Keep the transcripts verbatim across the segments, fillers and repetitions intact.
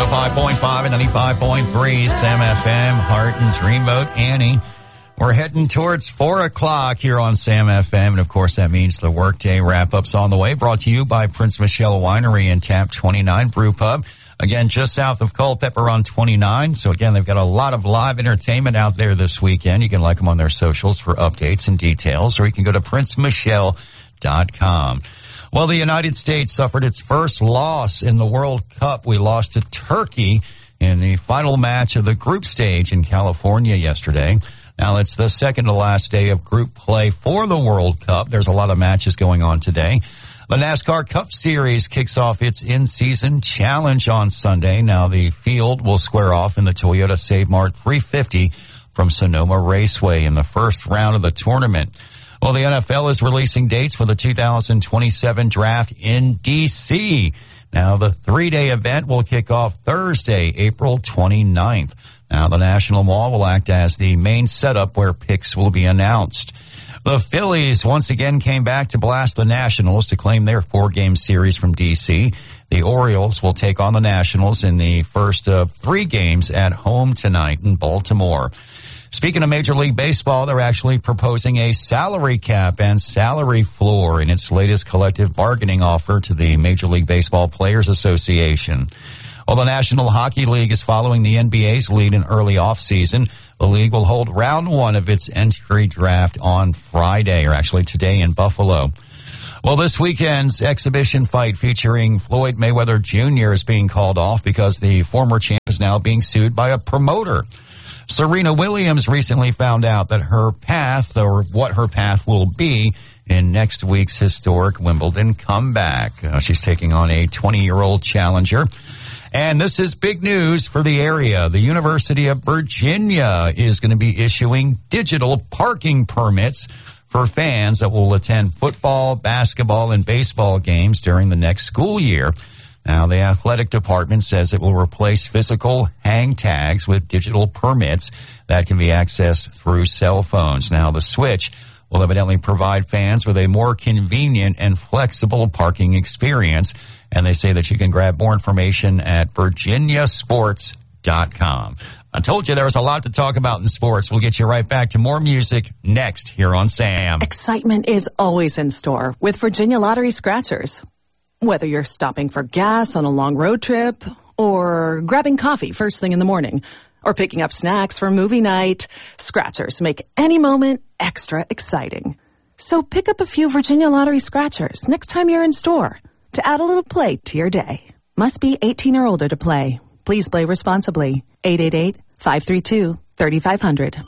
five point five and ninety-five point three Sam F M, Heart and Dreamboat Annie. We're heading towards four o'clock here on Sam F M, and of course that means the workday wrap-up's on the way, brought to you by Prince Michelle Winery and Tap twenty-nine Brew Pub. Again, just south of Culpeper on twenty-nine. So again, they've got a lot of live entertainment out there this weekend. You can like them on their socials for updates and details, or you can go to prince michelle dot com. Well, the United States suffered its first loss in the World Cup. We lost to Turkey in the final match of the group stage in California yesterday. Now, it's the second to last day of group play for the World Cup. There's a lot of matches going on today. The NASCAR Cup Series kicks off its in-season challenge on Sunday. Now, the field will square off in the Toyota Save Mart three fifty from Sonoma Raceway in the first round of the tournament. Well, the N F L is releasing dates for the two thousand twenty-seven draft in D C. Now, the three-day event will kick off Thursday, April twenty-ninth. Now, the National Mall will act as the main setup where picks will be announced. The Phillies once again came back to blast the Nationals to claim their four-game series from D C. The Orioles will take on the Nationals in the first of three games at home tonight in Baltimore. Speaking of Major League Baseball, they're actually proposing a salary cap and salary floor in its latest collective bargaining offer to the Major League Baseball Players Association. While the National Hockey League is following the N B A's lead in early offseason, the league will hold round one of its entry draft on Friday, or actually today in Buffalo. Well, this weekend's exhibition fight featuring Floyd Mayweather Junior is being called off because the former champ is now being sued by a promoter. Serena Williams recently found out that her path, or what her path will be, in next week's historic Wimbledon comeback. Uh, she's taking on a twenty-year-old challenger. And this is big news for the area. The University of Virginia is going to be issuing digital parking permits for fans that will attend football, basketball, and baseball games during the next school year. Now, the athletic department says it will replace physical hang tags with digital permits that can be accessed through cell phones. Now, the switch will evidently provide fans with a more convenient and flexible parking experience. And they say that you can grab more information at virginia sports dot com. I told you there was a lot to talk about in sports. We'll get you right back to more music next here on Sam. Excitement is always in store with Virginia Lottery Scratchers. Whether you're stopping for gas on a long road trip, or grabbing coffee first thing in the morning, or picking up snacks for movie night, Scratchers make any moment extra exciting. So pick up a few Virginia Lottery Scratchers next time you're in store to add a little play to your day. Must be eighteen or older to play. Please play responsibly. eight eight eight, five three two, three five zero zero.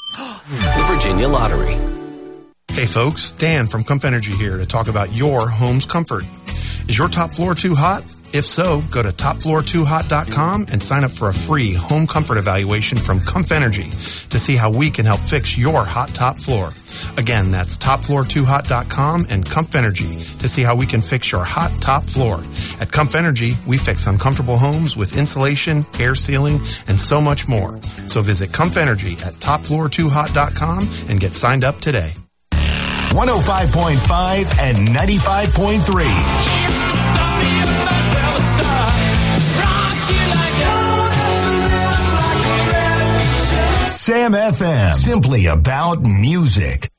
The Virginia Lottery. Hey folks, Dan from Comf Energy here to talk about your home's comfort. Is your top floor too hot? If so, go to top floor too hot dot com and sign up for a free home comfort evaluation from Comf Energy to see how we can help fix your hot top floor. Again, that's top floor too hot dot com and Comf Energy to see how we can fix your hot top floor. At Comf Energy, we fix uncomfortable homes with insulation, air sealing, and so much more. So visit Comf Energy at top floor too hot dot com and get signed up today. one oh five point five and ninety-five point three. Sam F M, simply about music.